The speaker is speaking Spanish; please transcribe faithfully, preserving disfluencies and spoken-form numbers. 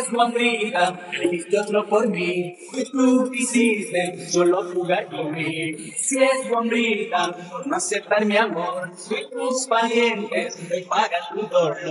es tu hambrita, elegiste otro por mí, y tú quisiste solo jugar conmigo. Si es tu hambrita, por no aceptar mi amor, soy tus parientes, me pagas tu dolor.